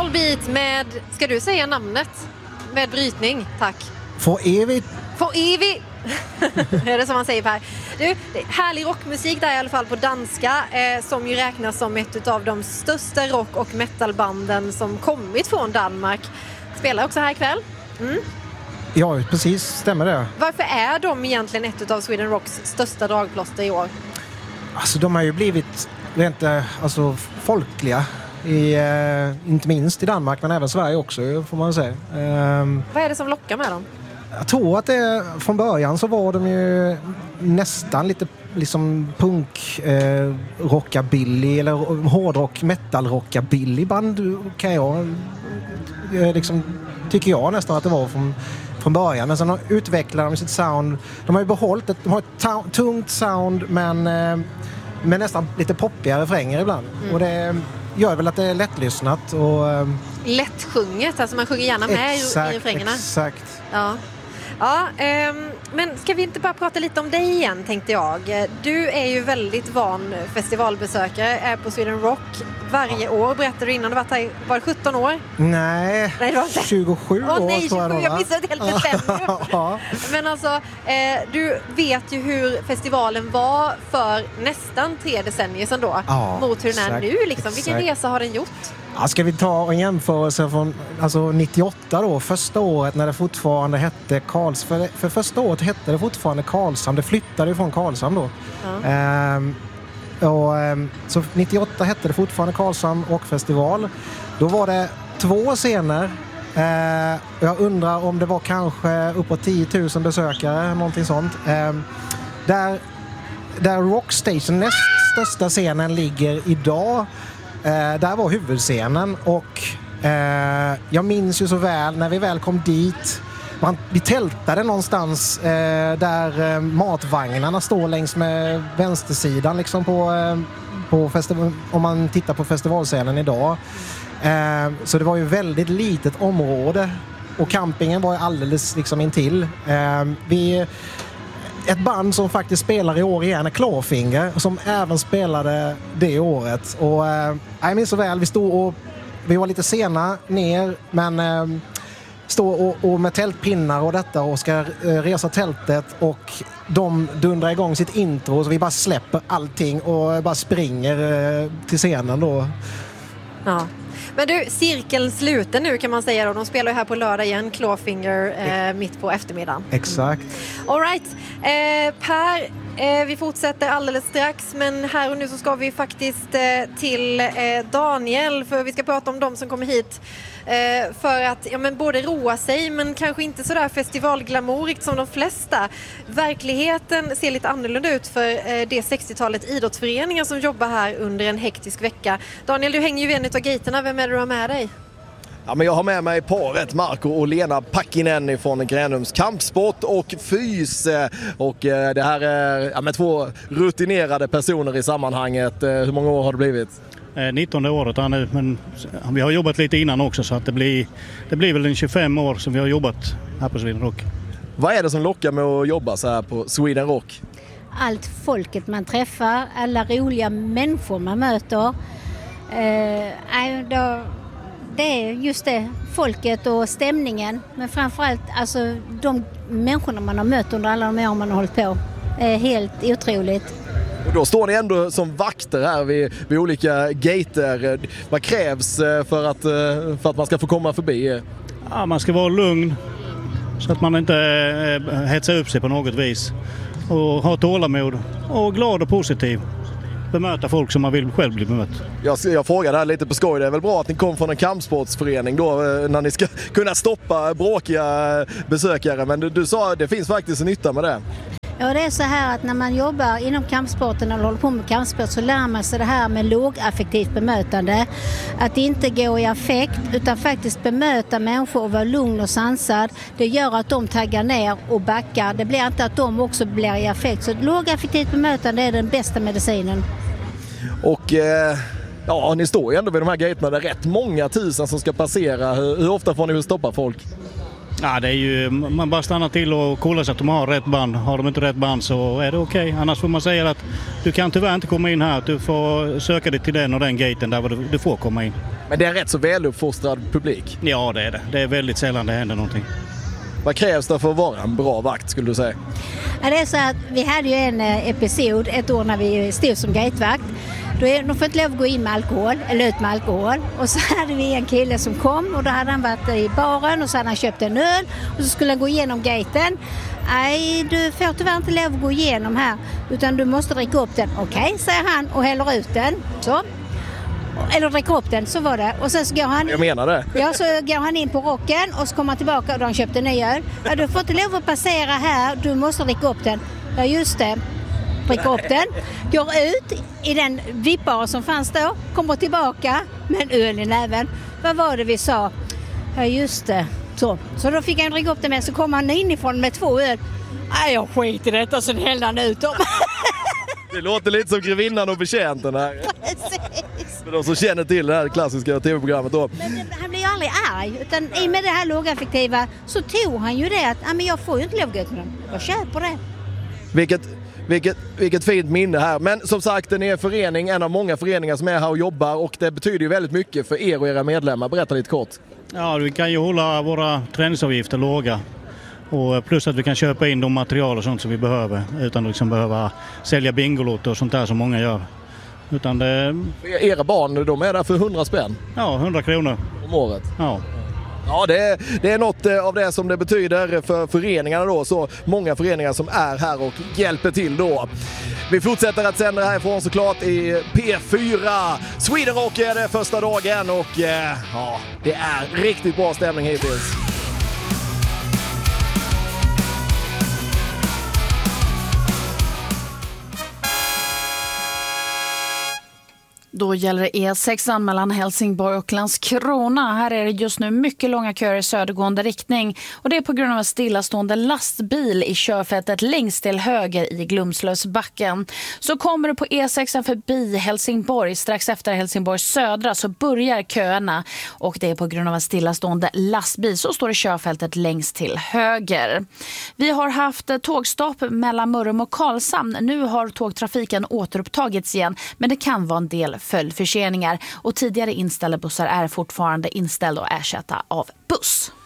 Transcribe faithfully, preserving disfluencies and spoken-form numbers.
Volbeat med, ska du säga namnet? Med brytning, tack. For evigt. For evigt. är det som man säger Per. Du, härlig rockmusik där i alla fall på danska eh, som ju räknas som ett av de största rock- och metalbanden som kommit från Danmark. Spelar också här ikväll. Mm. Ja, precis. Stämmer det. Varför är de egentligen ett av Sweden Rocks största dragplåster i år? Alltså de har ju blivit rent alltså, folkliga. I, eh, inte minst i Danmark men även Sverige också får man säga. Um, Vad är det som lockar med dem? Jag tror att det, från början så var de ju nästan lite liksom punk eh, rockabilly eller hårdrock metal rockabilly band kan jag eh, liksom, tycker jag nästan att det var från, från början. Men sen utvecklade de sitt sound. De har ju behållit ett, de har ett ta- tungt sound men eh, med nästan lite poppigare refränger ibland. Mm. Och det gör väl att det är lättlyssnat och eh, lättsjunget, alltså man sjunger gärna med exakt, i refrängerna. Exakt. Ja. Ja, eh, men ska vi inte bara prata lite om dig igen, tänkte jag. Du är ju väldigt van festivalbesökare, är på Sweden Rock varje år. Berättade du innan du varit här, var det sjutton år? Nej, nej det var tjugosju Åh, år. nej, tjugosju, jag, jag missade ett helt decennium. Ja. Men alltså, eh, du vet ju hur festivalen var för nästan tre decennier sedan då. Ja, mot hur den är exakt, nu. Liksom. Vilken exakt. resa har den gjort? Ja, ska vi ta en jämförelse från alltså nittioåtta då, första året när det fortfarande hette Karls... För, för första året hette det fortfarande Karlshamn. Det flyttade ju från Karlshamn då. Ja. Ehm, och, ehm, så nittioåtta hette det fortfarande Karlshamn Rockfestival. Då var det två scener. Ehm, jag undrar om det var kanske uppåt tio tusen besökare, någonting sånt. Ehm, där, där Rockstation, näst största scenen, ligger idag. Eh, där var huvudscenen och eh, jag minns ju så väl när vi väl kom dit, man, vi tältade någonstans eh, där eh, matvagnarna står längs med vänstersidan liksom på, eh, på festival, om man tittar på festivalscenen idag. Eh, så det var ju väldigt litet område och campingen var ju alldeles liksom intill. Eh, vi Ett band som faktiskt spelar i år igen är Clawfinger, som även spelade det året. Och eh, jag minns så väl, vi stod och vi var lite sena ner, men eh, stod och, och med tältpinnar och detta och ska eh, resa tältet och de dundrar igång sitt intro så vi bara släpper allting och bara springer eh, till scenen då. Ja. Men du, cirkeln slutar nu kan man säga då. De spelar ju här på lördag igen, Clawfinger, eh, mitt på eftermiddagen. Exakt. All right. Eh, Per, eh, vi fortsätter alldeles strax, men här och nu så ska vi faktiskt eh, till eh, Daniel, för vi ska prata om de som kommer hit eh, för att ja, men både roa sig, men kanske inte sådär festivalglamourigt som de flesta. Verkligheten ser lite annorlunda ut för eh, det sextiotalet idrottsföreningar som jobbar här under en hektisk vecka. Daniel, du hänger ju vid en av gatorna. Vem är det du har med dig? Ja, men jag har med mig paret Marco och Lena Packinen från Gränums kampsport och fys. Och det här är ja, med två rutinerade personer i sammanhanget. Hur många år har det blivit? nittonde året här nu, men vi har jobbat lite innan också, så att det blir, det blir väl en tjugofem år som vi har jobbat här på Sweden Rock. Vad är det som lockar med att jobba så här på Sweden Rock? Allt folket man träffar, alla roliga människor man möter. Eh, då, det är just det, folket och stämningen, men framförallt alltså, de människorna man har mött under alla de år man har hållit på. Det är helt otroligt. Och då står ni ändå som vakter här vid, vid olika gater. Vad krävs för att, för att man ska få komma förbi? Ja, man ska vara lugn så att man inte äh, hetsar upp sig på något vis. Och ha tålamod och glad och positiv. Bemöta folk som man vill själv bli bemött. Jag, jag frågade här lite på skoj. Det är väl bra att ni kom från en kampsportsförening då, när ni ska kunna stoppa bråkiga besökare. Men du, du sa att det finns faktiskt en nytta med det. Ja, det är så här att när man jobbar inom kampsporten eller håller på med kampsport så lär man sig det här med lågaffektivt bemötande. Att inte gå i affekt utan faktiskt bemöta människor och vara lugn och sansad. Det gör att de taggar ner och backar. Det blir inte att de också blir i affekt. Så ett lågaffektivt bemötande är den bästa medicinen. Och eh, ja, ni står ju ändå vid de här gatorna. Det är rätt många tusen som ska passera. Hur, hur ofta får ni stoppa folk? Ja, det är ju, man bara stannar till och kollar så att de har rätt band. Har de inte rätt band så är det okej. Okay. Annars får man säga att du kan tyvärr inte komma in här. Du får söka dig till den och den gaten där du, du får komma in. Men det är rätt så väluppfostrad publik. Ja, det är det. Det är väldigt sällan det händer någonting. Vad krävs det för att vara en bra vakt, skulle du säga? Ja, det är så att vi hade ju en episod ett år när vi stod som gatevakt. Då är, de får inte lov att gå in med alkohol, eller ut med alkohol. Och så hade vi en kille som kom och då hade han varit i baren och så hade han köpt en öl. Och så skulle han gå igenom gaten. Nej, du får tyvärr inte lov att gå igenom här utan du måste dricka upp den. Okej, okay, säger han och häller ut den. Så. Eller dricka upp den, så var det. Och sen så går han, jag menar det. Ja, så går han in på rocken och så kommer han tillbaka och då har han köpt en ny öl. Ja, du får inte lov att passera här, du måste dricka upp den. Ja, just det. Dricka upp den, går ut i den vippar som fanns då, kommer tillbaka med en öl i näven. Vad var det vi sa? Ja, just det. Så, så då fick han dricka upp den med, så kom han inifrån med två öl. Nej, jag skit i detta, så hällde han ut dem. Det låter lite som Grevinnan och Betjänten här. Precis. För de som känner till det här klassiska tv-programmet då. Men han blev ju aldrig arg, utan i med det här lågaffektiva så tog han ju det att ah, men jag får ju inte lov att gå ut med dem. Jag köper det. Vilket, vilket, vilket fint minne här. Men som sagt, ni är förening, en av många föreningar som är här och jobbar och det betyder ju väldigt mycket för er och era medlemmar. Berätta lite kort. Ja, vi kan ju hålla våra träningsavgifter låga. Och plus att vi kan köpa in de material och sånt som vi behöver utan att liksom behöva sälja bingolotter och sånt där som många gör. Utan det... Era barn, de är där för hundra spänn? Ja, hundra kronor. Om året? Ja. Ja, det är, det är något av det som det betyder för föreningarna då. Så många föreningar som är här och hjälper till då. Vi fortsätter att sända härifrån såklart i P fyra. Sweden Rock är det första dagen och eh, ja, det är riktigt bra stämning hittills. Då gäller det E sex mellan Helsingborg och Landskrona. Här är det just nu mycket långa köer i södergående riktning. Och det är på grund av en stillastående lastbil i körfältet längst till höger i Glumslövsbacken. Så kommer du på E sex förbi Helsingborg strax efter Helsingborg södra så börjar köerna. Och det är på grund av en stillastående lastbil så står det körfältet längst till höger. Vi har haft tågstopp mellan Mörrum och Karlshamn. Nu har tågtrafiken återupptagits igen men det kan vara en del följdförseningar och tidigare inställda bussar är fortfarande inställda och ersatta av buss.